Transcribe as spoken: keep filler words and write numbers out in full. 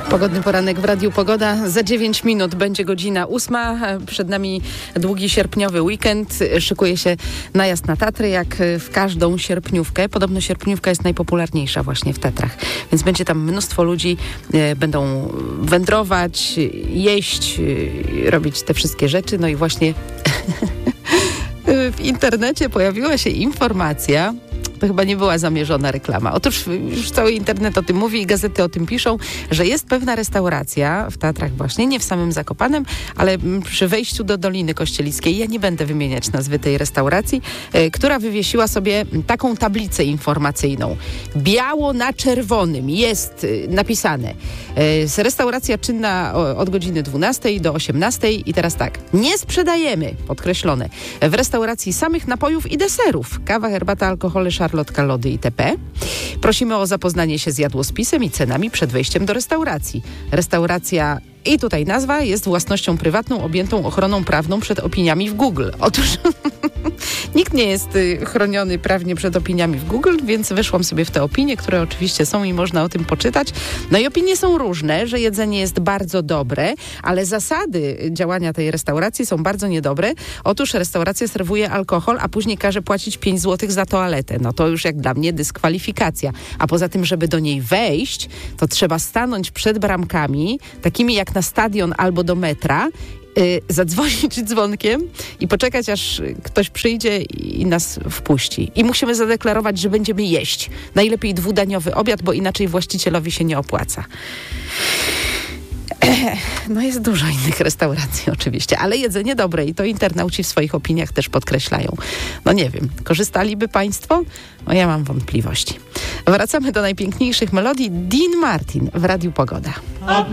Pogodny poranek w Radiu Pogoda. Za dziewięć minut będzie godzina ósma. Przed nami długi sierpniowy weekend. Szykuje się najazd na Tatry, jak w każdą sierpniówkę. Podobno sierpniówka jest najpopularniejsza właśnie w Tatrach. Więc będzie tam mnóstwo ludzi. Będą wędrować, jeść, robić te wszystkie rzeczy. No i właśnie w internecie pojawiła się informacja, to chyba nie była zamierzona reklama. Otóż już cały internet o tym mówi i gazety o tym piszą, że jest pewna restauracja w Tatrach właśnie, nie w samym Zakopanem, ale przy wejściu do Doliny Kościelickiej, ja nie będę wymieniać nazwy tej restauracji, y, która wywiesiła sobie taką tablicę informacyjną. Biało na czerwonym jest y, napisane. Y, restauracja czynna o, od godziny dwunastej do osiemnastej i teraz tak, nie sprzedajemy, podkreślone, w restauracji samych napojów i deserów. Kawa, herbata, alkohole, szarlotka, lody itp. Prosimy o zapoznanie się z jadłospisem i cenami przed wejściem do restauracji. Restauracja, i tutaj nazwa, jest własnością prywatną objętą ochroną prawną przed opiniami w Google. Otóż nikt nie jest y, chroniony prawnie przed opiniami w Google, więc weszłam sobie w te opinie, które oczywiście są i można o tym poczytać. No i opinie są różne, że jedzenie jest bardzo dobre, ale zasady działania tej restauracji są bardzo niedobre. Otóż restauracja serwuje alkohol, a później każe płacić pięć złotych za toaletę. No to już jak dla mnie dyskwalifikacja. A poza tym, żeby do niej wejść, to trzeba stanąć przed bramkami, takimi jak na stadion albo do metra, Yy, zadzwonić dzwonkiem i poczekać, aż ktoś przyjdzie i nas wpuści. I musimy zadeklarować, że będziemy jeść. Najlepiej dwudaniowy obiad, bo inaczej właścicielowi się nie opłaca. No jest dużo innych restauracji oczywiście, ale jedzenie dobre i to internauci w swoich opiniach też podkreślają. No nie wiem, korzystaliby państwo? No ja mam wątpliwości. Wracamy do najpiękniejszych melodii. Dean Martin w Radiu Pogoda.